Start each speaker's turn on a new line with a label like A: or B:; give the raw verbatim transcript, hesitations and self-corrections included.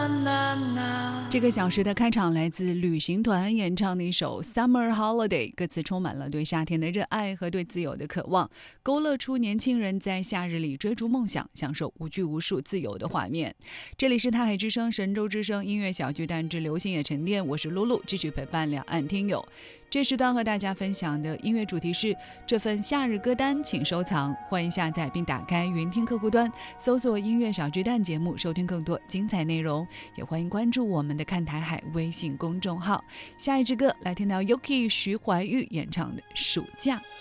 A: 这个小时的开场来自旅行团演唱的一首 Summer Holiday， 歌词充满了对夏天的热爱和对自由的渴望，勾勒出年轻人在夏日里追逐梦想，享受无拘无束自由的画面。这里是泰海之声神州之声音乐小巨蛋之流行乐沉淀，我是露露，继续陪伴两岸听友。这时段和大家分享的音乐主题是这份夏日歌单请收藏，欢迎下载并打开云听客户端，搜索音乐小巨蛋节目，收听更多精彩内容，也欢迎关注我们的看台海微信公众号。下一支歌来听到 Yuki 徐怀钰演唱的暑假。